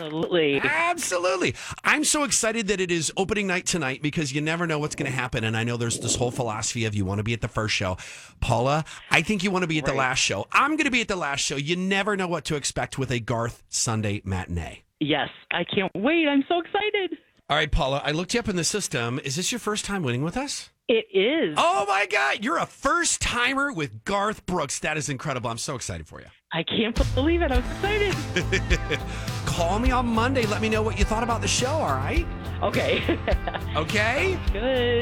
Absolutely. Absolutely. I'm so excited that it is opening night tonight because you never know what's going to happen. And I know there's this whole philosophy of you want to be at the first show. Paula, I think you want to be at the last show. I'm going to be at the last show. You never know what to expect with a Garth Sunday matinee. Yes, I can't wait. I'm so excited. All right, Paula, I looked you up in the system. Is this your first time winning with us? It is. Oh, my God. You're a first timer with Garth Brooks. That is incredible. I'm so excited for you. I can't believe it. I'm excited. Call me on Monday. Let me know what you thought about the show, all right? Okay. Okay? Good.